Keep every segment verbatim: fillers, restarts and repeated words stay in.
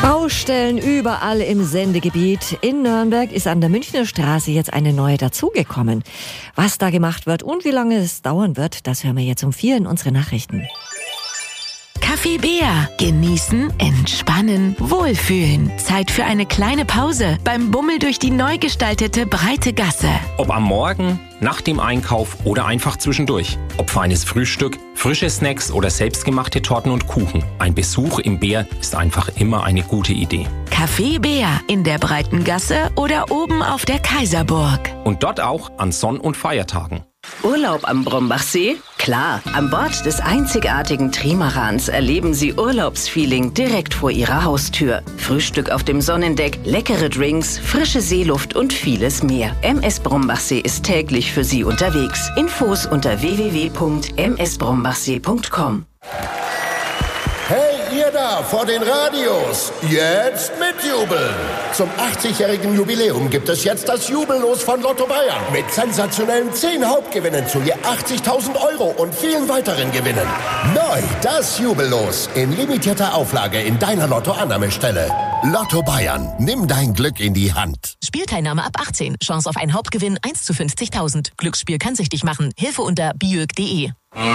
Baustellen überall im Sendegebiet. In Nürnberg ist an der Münchner Straße jetzt eine neue dazugekommen. Was da gemacht wird und wie lange es dauern wird, das hören wir jetzt um vier in unsere Nachrichten. Café Bär. Genießen, entspannen, wohlfühlen. Zeit für eine kleine Pause beim Bummel durch die neu gestaltete breite Gasse. Ob am Morgen, nach dem Einkauf oder einfach zwischendurch. Ob feines Frühstück, frische Snacks oder selbstgemachte Torten und Kuchen. Ein Besuch im Bär ist einfach immer eine gute Idee. Café Bär in der breiten Gasse oder oben auf der Kaiserburg. Und dort auch an Sonn- und Feiertagen. Urlaub am Brombachsee? Klar, an Bord des einzigartigen Trimarans erleben Sie Urlaubsfeeling direkt vor Ihrer Haustür. Frühstück auf dem Sonnendeck, leckere Drinks, frische Seeluft und vieles mehr. M S Brombachsee ist täglich für Sie unterwegs. Infos unter w w w punkt m s brombachsee punkt com. Hey, ihr da vor den Radios, jetzt mitjubeln! Zum achtzigjährigen Jubiläum gibt es jetzt das Jubellos von Lotto Bayern. Mit sensationellen zehn Hauptgewinnen zu je achtzigtausend Euro und vielen weiteren Gewinnen. Neu das Jubellos in limitierter Auflage in deiner Lotto-Annahmestelle. Lotto Bayern, nimm dein Glück in die Hand. Spielteilnahme ab achtzehn. Chance auf einen Hauptgewinn eins zu fünfzigtausend. Glücksspiel kann süchtig machen. Hilfe unter biög punkt de.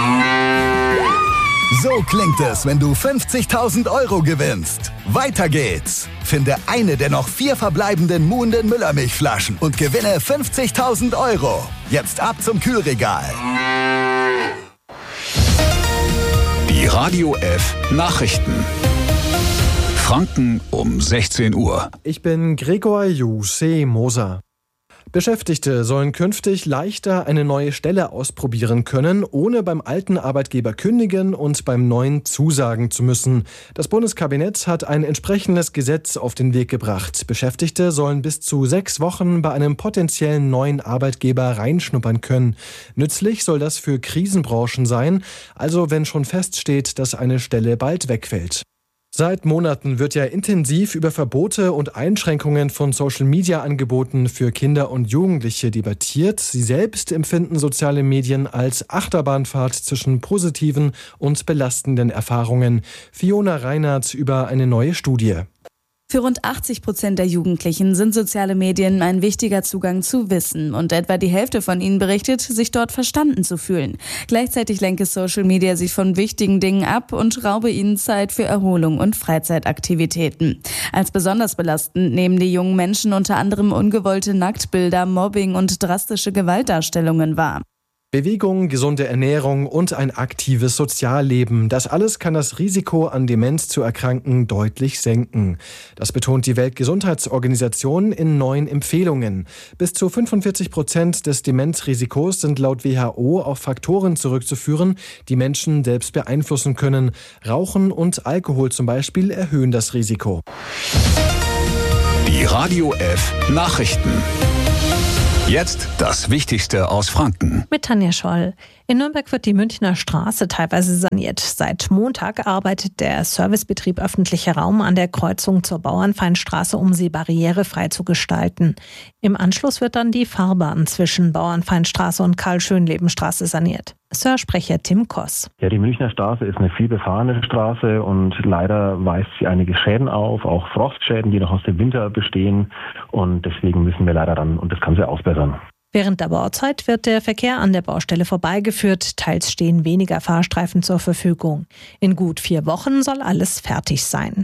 So klingt es, wenn du fünfzigtausend Euro gewinnst. Weiter geht's. Finde eine der noch vier verbleibenden muhenden Müllermilchflaschen und gewinne fünfzigtausend Euro. Jetzt ab zum Kühlregal. Die Radio F Nachrichten. Franken um sechzehn Uhr. Ich bin Gregor Juse Moser. Beschäftigte sollen künftig leichter eine neue Stelle ausprobieren können, ohne beim alten Arbeitgeber kündigen und beim neuen zusagen zu müssen. Das Bundeskabinett hat ein entsprechendes Gesetz auf den Weg gebracht. Beschäftigte sollen bis zu sechs Wochen bei einem potenziellen neuen Arbeitgeber reinschnuppern können. Nützlich soll das für Krisenbranchen sein, also wenn schon feststeht, dass eine Stelle bald wegfällt. Seit Monaten wird ja intensiv über Verbote und Einschränkungen von Social-Media-Angeboten für Kinder und Jugendliche debattiert. Sie selbst empfinden soziale Medien als Achterbahnfahrt zwischen positiven und belastenden Erfahrungen. Fiona Reinhardt über eine neue Studie. Für rund achtzig Prozent der Jugendlichen sind soziale Medien ein wichtiger Zugang zu Wissen und etwa die Hälfte von ihnen berichtet, sich dort verstanden zu fühlen. Gleichzeitig lenke Social Media sie von wichtigen Dingen ab und raube ihnen Zeit für Erholung und Freizeitaktivitäten. Als besonders belastend nehmen die jungen Menschen unter anderem ungewollte Nacktbilder, Mobbing und drastische Gewaltdarstellungen wahr. Bewegung, gesunde Ernährung und ein aktives Sozialleben. Das alles kann das Risiko, an Demenz zu erkranken, deutlich senken. Das betont die Weltgesundheitsorganisation in neuen Empfehlungen. Bis zu fünfundvierzig Prozent des Demenzrisikos sind laut W H O auf Faktoren zurückzuführen, die Menschen selbst beeinflussen können. Rauchen und Alkohol zum Beispiel erhöhen das Risiko. Die Radio F Nachrichten. Jetzt das Wichtigste aus Franken. Mit Tanja Scholl. In Nürnberg wird die Münchner Straße teilweise saniert. Seit Montag arbeitet der Servicebetrieb Öffentlicher Raum an der Kreuzung zur Bauernfeindstraße, um sie barrierefrei zu gestalten. Im Anschluss wird dann die Fahrbahn zwischen Bauernfeindstraße und Karl-Schönleben-Straße saniert. Sir-Sprecher Tim Koss. Ja, die Münchner Straße ist eine vielbefahrene Straße und leider weist sie einige Schäden auf, auch Frostschäden, die noch aus dem Winter bestehen. Und deswegen müssen wir leider ran und das Ganze ausbessern. Während der Bauzeit wird der Verkehr an der Baustelle vorbeigeführt, teils stehen weniger Fahrstreifen zur Verfügung. In gut vier Wochen soll alles fertig sein.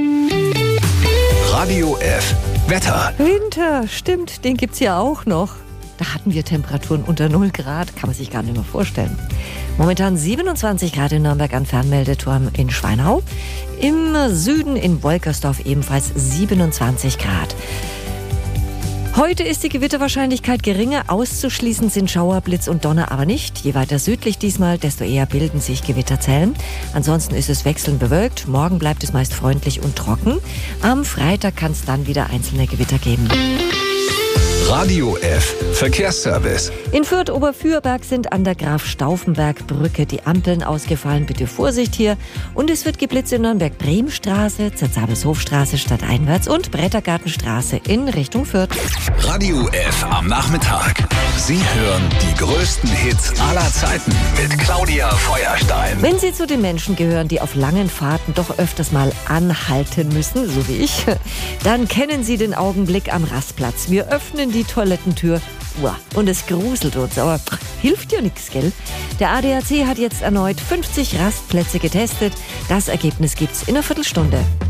Radio F Wetter. Winter, stimmt, den gibt's ja auch noch. Da hatten wir Temperaturen unter null Grad, kann man sich gar nicht mehr vorstellen. Momentan siebenundzwanzig Grad in Nürnberg am Fernmeldeturm in Schweinau. Im Süden in Wolkersdorf ebenfalls siebenundzwanzig Grad. Heute ist die Gewitterwahrscheinlichkeit geringer, auszuschließen sind Schauer, Blitz und Donner aber nicht. Je weiter südlich diesmal, desto eher bilden sich Gewitterzellen. Ansonsten ist es wechselnd bewölkt, morgen bleibt es meist freundlich und trocken. Am Freitag kann es dann wieder einzelne Gewitter geben. Radio F Verkehrsservice. In Fürth-Oberfürberg sind an der Graf-Stauffenberg-Brücke die Ampeln ausgefallen. Bitte Vorsicht hier. Und es wird geblitzt in Nürnberg-Bremstraße, Zerzabelshofstraße stadteinwärts und Brettergartenstraße in Richtung Fürth. Radio F am Nachmittag. Sie hören die größten Hits aller Zeiten mit Claudia Feuerstein. Wenn Sie zu den Menschen gehören, die auf langen Fahrten doch öfters mal anhalten müssen, so wie ich, dann kennen Sie den Augenblick am Rastplatz. Wir öffnen die Toilettentür. Uah, und es gruselt uns, aber pff, hilft ja nichts, gell? Der A D A C hat jetzt erneut fünfzig Rastplätze getestet. Das Ergebnis gibt's in einer Viertelstunde.